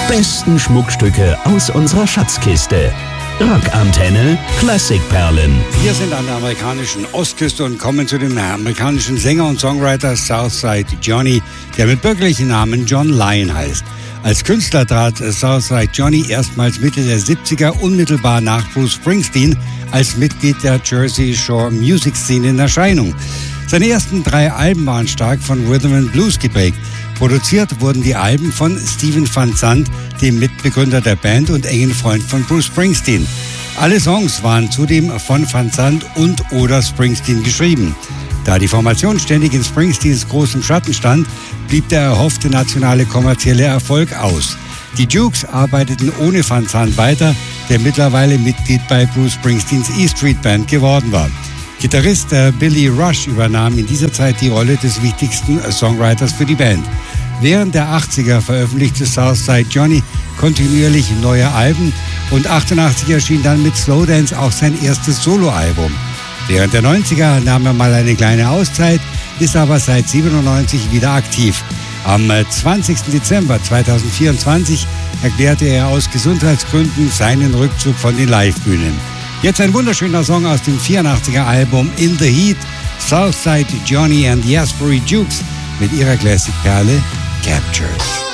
besten Schmuckstücke aus unserer Schatzkiste. Rockantenne Klassikperlen. Wir sind an der amerikanischen Ostküste und kommen zu dem amerikanischen Sänger und Songwriter Southside Johnny, der mit bürgerlichen Namen John Lyon heißt. Als Künstler trat Southside Johnny erstmals Mitte der 70er unmittelbar nach Bruce Springsteen als Mitglied der Jersey Shore Music Scene in Erscheinung. Seine ersten 3 Alben waren stark von Rhythm and Blues geprägt. Produziert wurden die Alben von Stephen Van Zandt, dem Mitbegründer der Band und engen Freund von Bruce Springsteen. Alle Songs waren zudem von Van Zandt und oder Springsteen geschrieben. Da die Formation ständig in Springsteens großem Schatten stand, blieb der erhoffte nationale kommerzielle Erfolg aus. Die Dukes arbeiteten ohne Van Zandt weiter, der mittlerweile Mitglied bei Bruce Springsteens E Street Band geworden war. Gitarrist Billy Rush übernahm in dieser Zeit die Rolle des wichtigsten Songwriters für die Band. Während der 80er veröffentlichte Southside Johnny kontinuierlich neue Alben und 88 erschien dann mit Slowdance auch sein erstes Soloalbum. Während der 90er nahm er mal eine kleine Auszeit, ist aber seit 97 wieder aktiv. Am 20. Dezember 2024 erklärte er aus Gesundheitsgründen seinen Rückzug von den Livebühnen. Jetzt ein wunderschöner Song aus dem 84er Album In the Heat, Southside Johnny and the Asbury Jukes mit ihrer Classic-Perle Captures.